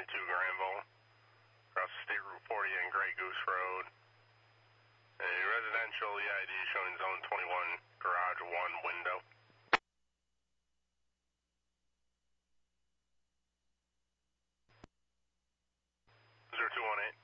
Granville, across State Route 40 and Grey Goose Road. A residential EID showing zone 21, garage 1 window. 0218.